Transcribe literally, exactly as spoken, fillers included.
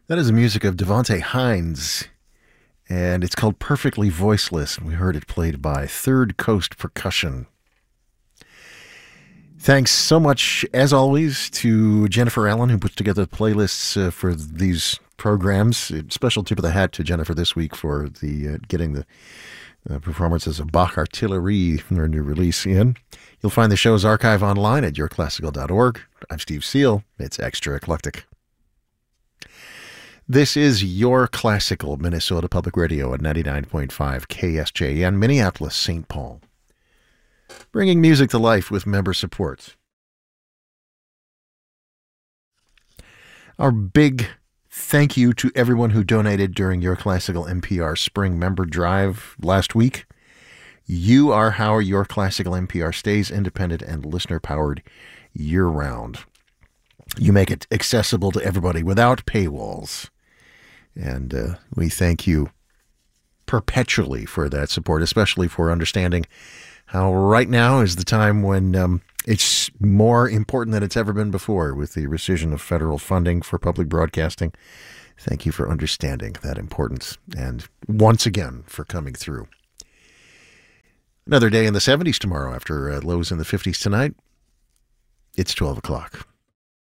That is the music of Devonte Hines, and it's called Perfectly Voiceless. We heard it played by Third Coast Percussion. Thanks so much, as always, to Jennifer Allen, who puts together the playlists uh, for these programs. Special tip of the hat to Jennifer this week for the uh, getting the uh, performances of Bach Artillery, their new release, in. You'll find the show's archive online at your classical dot org. I'm Steve Seal. It's extra eclectic. This is Your Classical, Minnesota Public Radio at ninety-nine point five K S J N, Minneapolis, Saint Paul. Bringing music to life with member support. Our big thank you to everyone who donated during Your Classical N P R Spring Member Drive last week. You are how Your Classical N P R stays independent and listener-powered year-round. You make it accessible to everybody without paywalls. And uh, we thank you perpetually for that support, especially for understanding how right now is the time when um, it's more important than it's ever been before with the rescission of federal funding for public broadcasting. Thank you for understanding that importance and once again for coming through. Another day in the seventies tomorrow after uh, lows in the fifties tonight. It's twelve o'clock.